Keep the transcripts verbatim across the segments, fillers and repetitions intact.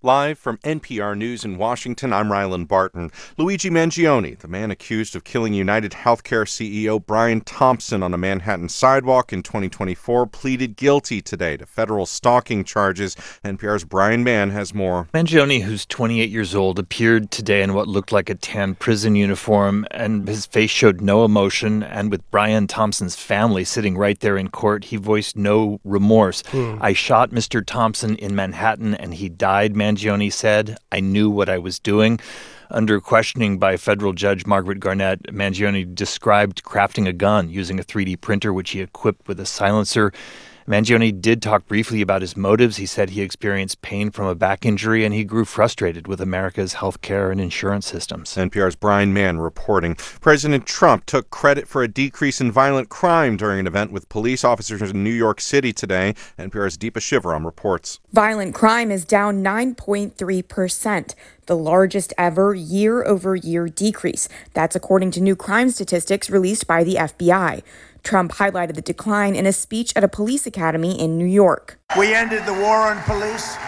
Live from N P R News in Washington, I'm Rylan Barton. Luigi Mangione, the man accused of killing United Healthcare C E O Brian Thompson on a Manhattan sidewalk in twenty twenty-four, pleaded guilty today to federal stalking charges. N P R's Brian Mann has more. Mangione, who's twenty-eight years old, appeared today in what looked like a tan prison uniform, and his face showed no emotion. And with Brian Thompson's family sitting right there in court, he voiced no remorse. Mm. I shot Mister Thompson in Manhattan, and he died, Mangione said. I knew what I was doing. Under questioning by federal judge Margaret Garnett, Mangione described crafting a gun using a three D printer, which he equipped with a silencer. Mangione did talk briefly about his motives. He said he experienced pain from a back injury, and he grew frustrated with America's health care and insurance systems. N P R's Brian Mann reporting. President Trump took credit for a decrease in violent crime during an event with police officers in New York City today. N P R's Deepa Shivaram reports. Violent crime is down nine point three percent. The largest ever year-over-year decrease. That's according to new crime statistics released by the F B I. Trump highlighted the decline in a speech at a police academy in New York. We ended the war on police,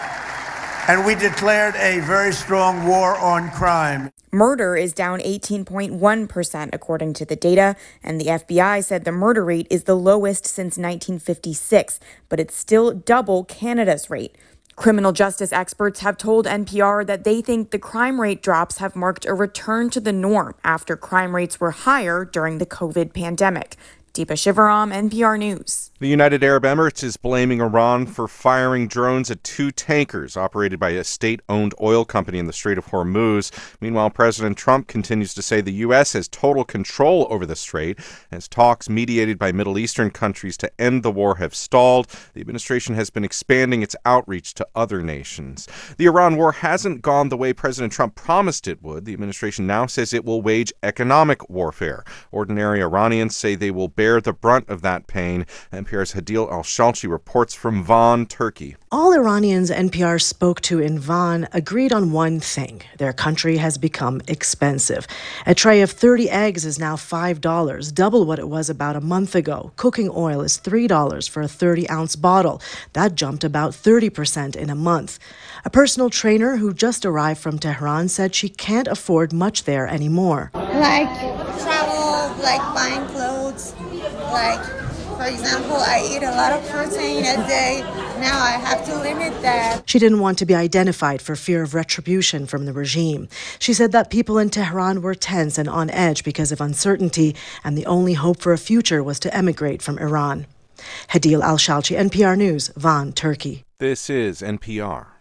and we declared a very strong war on crime. Murder is down eighteen point one percent, according to the data, and the F B I said the murder rate is the lowest since nineteen fifty-six, but it's still double Canada's rate. Criminal justice experts have told N P R that they think the crime rate drops have marked a return to the norm after crime rates were higher during the COVID pandemic. Deepa Shivaram, N P R News. The United Arab Emirates is blaming Iran for firing drones at two tankers operated by a state-owned oil company in the Strait of Hormuz. Meanwhile, President Trump continues to say the U S has total control over the strait as talks mediated by Middle Eastern countries to end the war have stalled. The administration has been expanding its outreach to other nations. The Iran war hasn't gone the way President Trump promised it would. The administration now says it will wage economic warfare. Ordinary Iranians say they will bear the brunt of that pain. N P R's Hadil Al-Shalchi reports from Van, Turkey. All Iranians N P R spoke to in Van agreed on one thing. Their country has become expensive. A tray of thirty eggs is now five dollars, double what it was about a month ago. Cooking oil is three dollars for a thirty-ounce bottle. That jumped about thirty percent in a month. A personal trainer who just arrived from Tehran said she can't afford much there anymore. Like travel, like buying clothes, like, for example, I eat a lot of protein a day. Now I have to limit that. She didn't want to be identified for fear of retribution from the regime. She said that people in Tehran were tense and on edge because of uncertainty, and the only hope for a future was to emigrate from Iran. Hadil Al-Shalchi, N P R News, Van, Turkey. This is N P R.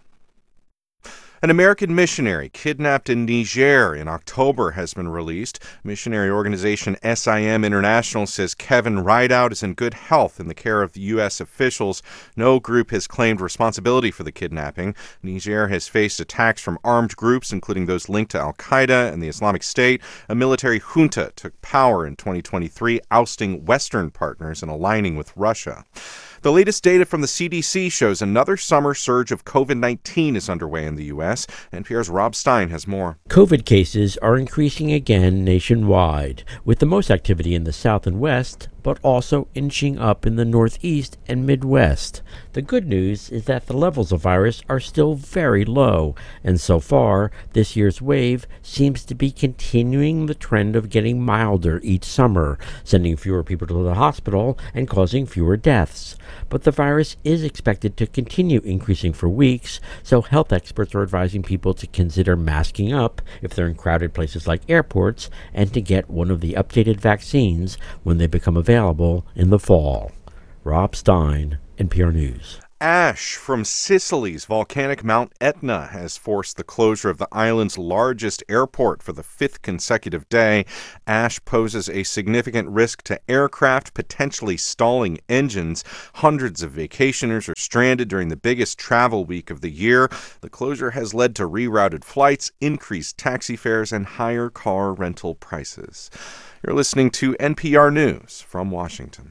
An American missionary kidnapped in Niger in October has been released. Missionary organization S I M International says Kevin Rideout is in good health in the care of U S officials. No group has claimed responsibility for the kidnapping. Niger has faced attacks from armed groups, including those linked to Al-Qaeda and the Islamic State. A military junta took power in twenty twenty-three, ousting Western partners and aligning with Russia. The latest data from the C D C shows another summer surge of COVID nineteen is underway in the U S. N P R's Rob Stein has more. COVID cases are increasing again nationwide, with the most activity in the South and West, but also inching up in the Northeast and Midwest. The good news is that the levels of virus are still very low, and so far, this year's wave seems to be continuing the trend of getting milder each summer, sending fewer people to the hospital and causing fewer deaths. But the virus is expected to continue increasing for weeks, so health experts are advising people to consider masking up if they're in crowded places like airports, and to get one of the updated vaccines when they become available in the fall. Rob Stein, N P R News. Ash from Sicily's volcanic Mount Etna has forced the closure of the island's largest airport for the fifth consecutive day. Ash poses a significant risk to aircraft, potentially stalling engines. Hundreds of vacationers are stranded during the biggest travel week of the year. The closure has led to rerouted flights, increased taxi fares, and higher car rental prices. You're listening to N P R News from Washington.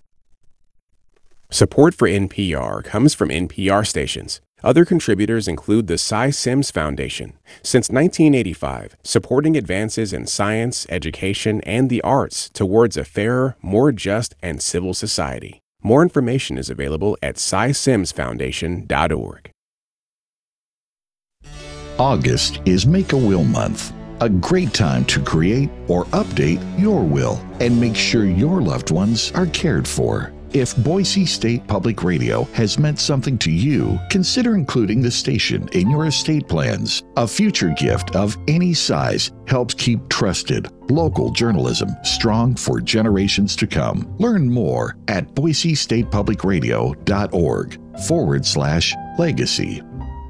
Support for N P R comes from N P R stations. Other contributors include the Cy Sims Foundation. Since nineteen eighty-five, supporting advances in science, education, and the arts towards a fairer, more just, and civil society. More information is available at cy sims foundation dot org. August is Make-A-Will Month, a great time to create or update your will and make sure your loved ones are cared for. If Boise State Public Radio has meant something to you, consider including the station in your estate plans. A future gift of any size helps keep trusted, local journalism strong for generations to come. Learn more at boise state public radio dot org forward slash legacy.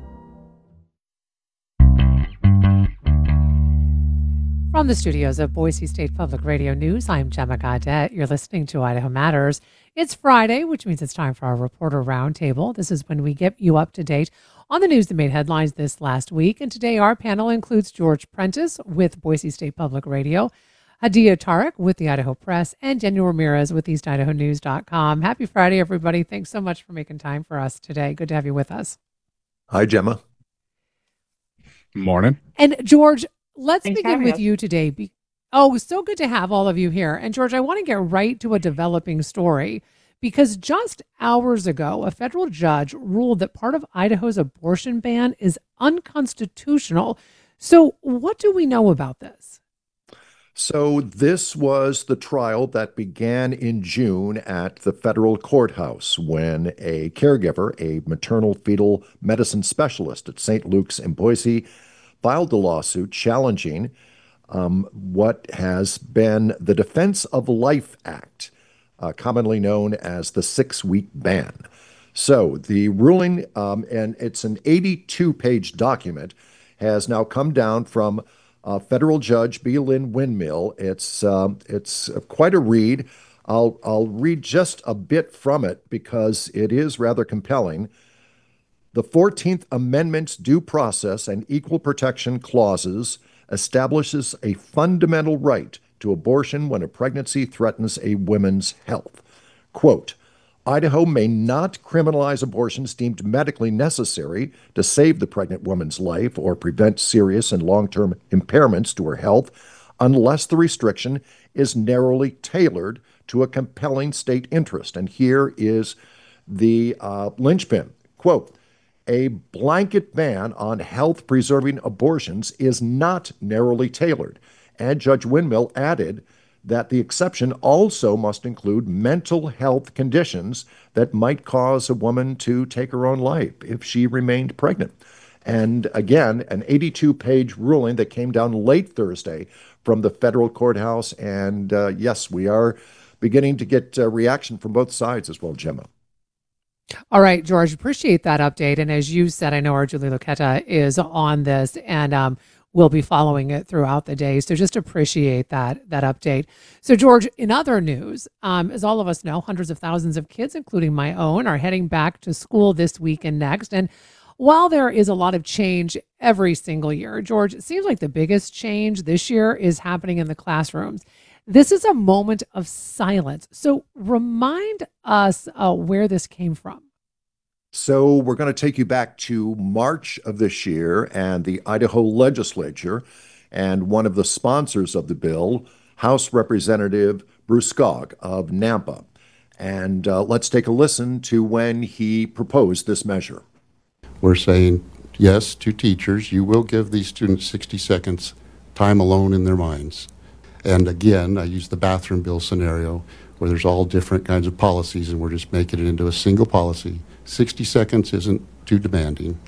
From the studios of Boise State Public Radio News, I'm Gemma Gaudet. You're listening to Idaho Matters. It's Friday, which means it's time for our Reporter Roundtable. This is when we get you up to date on the news that made headlines this last week. And today our panel includes George Prentice with Boise State Public Radio, Hadia Tarek with the Idaho Press, and Daniel Ramirez with east idaho news dot com. Happy Friday, everybody. Thanks so much for making time for us today. Good to have you with us. Hi, Gemma. Morning. And George, let's Thanks begin with us. you today. Be- oh, so good to have all of you here. And George, I want to get right to a developing story because just hours ago, a federal judge ruled that part of Idaho's abortion ban is unconstitutional. So what do we know about this? So this was the trial that began in June at the federal courthouse when a caregiver, a maternal fetal medicine specialist at Saint Luke's in Boise, filed a lawsuit challenging um, what has been the Defense of Life Act, uh, commonly known as the six-week ban. So the ruling, um, and it's an eighty-two page document, has now come down from uh, federal judge B. Lynn Windmill. It's um, it's quite a read. I'll I'll read just a bit from it because it is rather compelling. The fourteenth Amendment's due process and equal protection clauses establishes a fundamental right to abortion when a pregnancy threatens a woman's health. Quote, Idaho may not criminalize abortions deemed medically necessary to save the pregnant woman's life or prevent serious and long-term impairments to her health unless the restriction is narrowly tailored to a compelling state interest. And here is the uh, linchpin. Quote, a blanket ban on health-preserving abortions is not narrowly tailored. And Judge Windmill added that the exception also must include mental health conditions that might cause a woman to take her own life if she remained pregnant. And again, an eighty-two page ruling that came down late Thursday from the federal courthouse. And uh, yes, we are beginning to get uh, reaction from both sides as well, Gemma. All right, George, appreciate that update. And as you said, I know our Julie Luqueta is on this and um, we'll be following it throughout the day. So just appreciate that that update. So George, in other news, um, as all of us know, hundreds of thousands of kids, including my own, are heading back to school this week and next. And while there is a lot of change every single year, George, it seems like the biggest change this year is happening in the classrooms. This is a moment of silence. So remind us uh, where this came from. So we're going to take you back to March of this year and the Idaho legislature, and one of the sponsors of the bill, House Representative Bruce Skog of Nampa. And uh, let's take a listen to when he proposed this measure. We're saying yes to teachers. You will give these students sixty seconds time alone in their minds. And again, I use the bathroom bill scenario where there's all different kinds of policies and we're just making it into a single policy. sixty seconds isn't too demanding.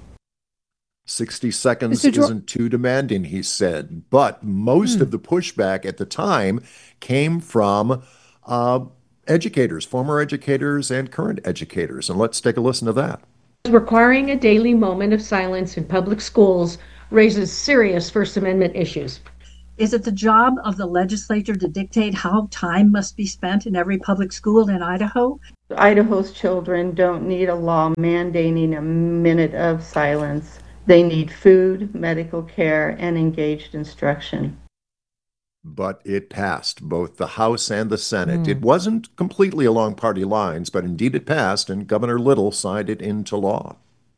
sixty seconds Mister George- isn't too demanding, he said. But most Hmm. of the pushback at the time came from uh, educators, former educators and current educators. And let's take a listen to that. Requiring a daily moment of silence in public schools raises serious First Amendment issues. Is it the job of the legislature to dictate how time must be spent in every public school in Idaho? Idaho's children don't need a law mandating a minute of silence. They need food, medical care, and engaged instruction. But it passed both the House and the Senate. Mm. It wasn't completely along party lines, but indeed it passed, and Governor Little signed it into law.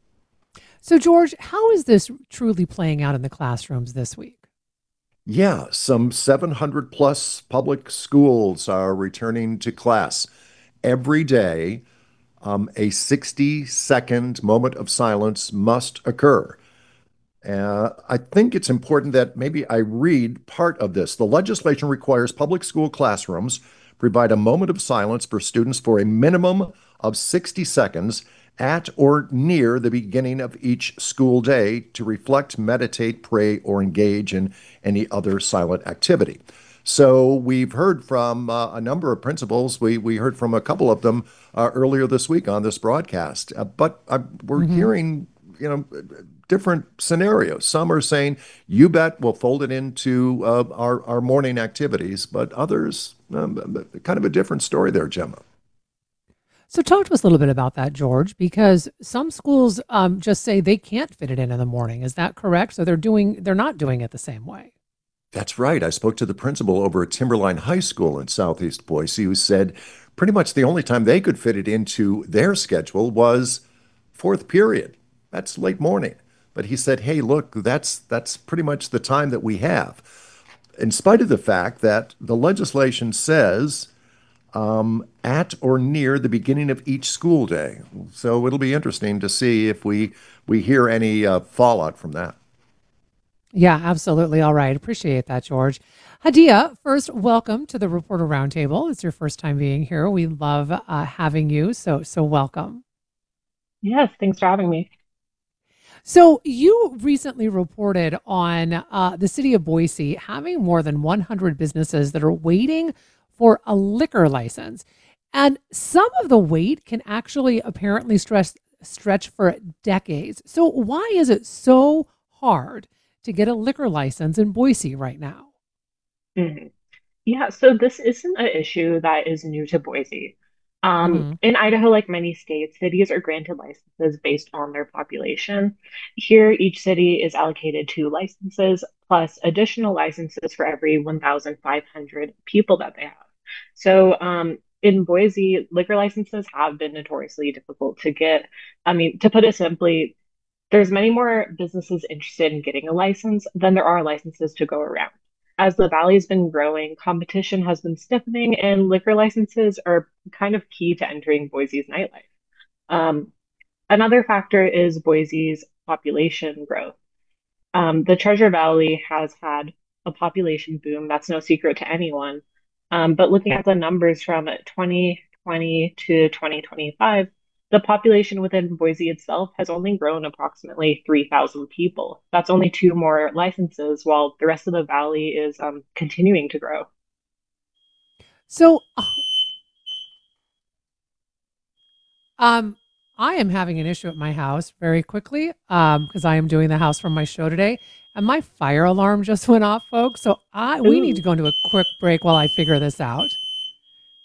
So George, how is this truly playing out in the classrooms this week? Yeah, some seven hundred plus public schools are returning to class. Every day, um, a sixty second moment of silence must occur. Uh, I think it's important that maybe I read part of this. The legislation requires public school classrooms provide a moment of silence for students for a minimum of sixty seconds at or near the beginning of each school day to reflect, meditate, pray, or engage in any other silent activity. So we've heard from uh, a number of principals. We we heard from a couple of them uh, earlier this week on this broadcast. Uh, but uh, we're Mhm. hearing, you know, different scenarios. Some are saying, "You bet, we'll fold it into uh, our our morning activities," but others, um, kind of a different story there, Gemma. So talk to us a little bit about that, George, because some schools um, just say they can't fit it in in the morning. Is that correct? So they're doing they're not doing it the same way. That's right. I spoke to the principal over at Timberline High School in Southeast Boise, who said pretty much the only time they could fit it into their schedule was fourth period. That's late morning. But he said, "Hey, look, that's that's pretty much the time that we have." In spite of the fact that the legislation says um, at or near the beginning of each school day. So it'll be interesting to see if we we hear any uh, fallout from that. Yeah, absolutely. All right. Appreciate that, George. Hadia, first, welcome to the Reporter Roundtable. It's your first time being here. We love uh, having you. So, so welcome. Yes, thanks for having me. So you recently reported on uh, the city of Boise having more than one hundred businesses that are waiting for a liquor license. And some of the wait can actually apparently stress, stretch for decades. So why is it so hard to get a liquor license in Boise right now? Mhm. Yeah, so this isn't an issue that is new to Boise. Um, hmm in Idaho, like many states, cities are granted licenses based on their population. Here, each city is allocated two licenses plus additional licenses for every one thousand five hundred people that they have. So, um, in Boise, liquor licenses have been notoriously difficult to get. I mean, to put it simply, there's many more businesses interested in getting a license than there are licenses to go around. As the valley's been growing, competition has been stiffening, and liquor licenses are kind of key to entering Boise's nightlife. Um, Another factor is Boise's population growth. Um, the Treasure Valley has had a population boom. That's no secret to anyone. Um, but looking at the numbers from twenty twenty to twenty twenty-five, the population within Boise itself has only grown approximately three thousand people. That's only two more licenses, while the rest of the valley is um, continuing to grow. So uh, um, I am having an issue at my house very quickly um, because I am doing the house from my show today. And my fire alarm just went off, folks. So I we need to Ooh. go into a quick break while I figure this out.